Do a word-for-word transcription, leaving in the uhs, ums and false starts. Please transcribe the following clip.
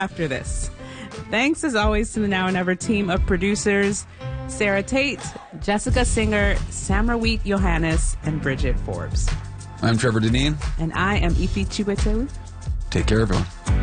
after this. Thanks, as always, to the Now and Ever team of producers, Sarah Tate, Jessica Singer, Samrawit Johannes, and Bridget Forbes. I'm Trevor Deneen. And I am Ife Chiwetel. Take care, everyone.